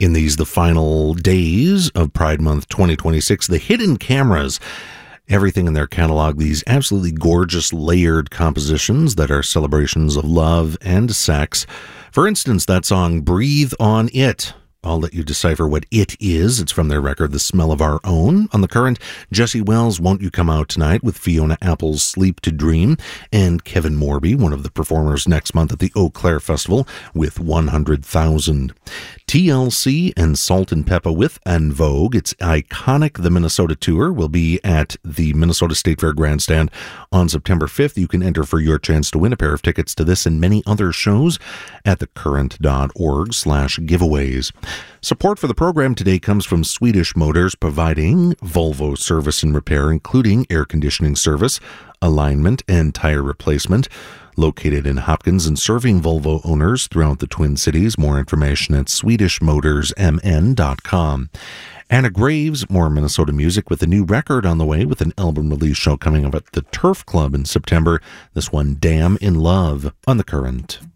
In these, the final days of Pride Month 2026, the Hidden Cameras, everything in their catalog, these absolutely gorgeous layered compositions that are celebrations of love and sex. For instance, that song, Breathe on It. I'll let you decipher what it is. It's from their record, The Smell of Our Own. On The Current, Jesse Wells, Won't You Come Out Tonight, with Fiona Apple's Sleep to Dream, and Kevin Morby, one of the performers next month at the Eau Claire Festival, with 100,000. TLC and Salt and Pepper with En Vogue. It's iconic. The Minnesota tour will be at the Minnesota State Fair Grandstand on September 5th. You can enter for your chance to win a pair of tickets to this and many other shows at thecurrent.org/giveaways. Support for the program today comes from Swedish Motors, providing Volvo service and repair, including air conditioning service, alignment, and tire replacement. Located in Hopkins and serving Volvo owners throughout the Twin Cities. More information at swedishmotorsmn.com. Anna Graves, more Minnesota music with a new record on the way, with an album release show coming up at the Turf Club in September. This one, Damn in Love, on The Current.